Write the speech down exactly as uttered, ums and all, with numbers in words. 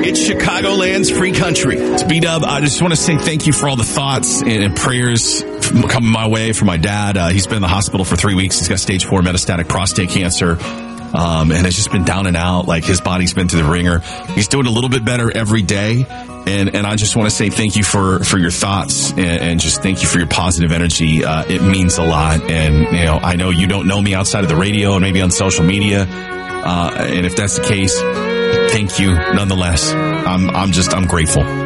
It's Chicagoland's free country. It's B-Dub. I just want to say thank you for all the thoughts and prayers coming my way for my dad. Uh, he's been in the hospital for three weeks. He's got stage four metastatic prostate cancer. Um, and has just been down and out. Like, his body's been through the ringer. He's doing a little bit better every day. And, and I just want to say thank you for, for your thoughts and, and just thank you for your positive energy. Uh, it means a lot. And, you know, I know you don't know me outside of the radio and maybe on social media. Uh, and if that's the case, thank you nonetheless. I'm, I'm just, I'm grateful.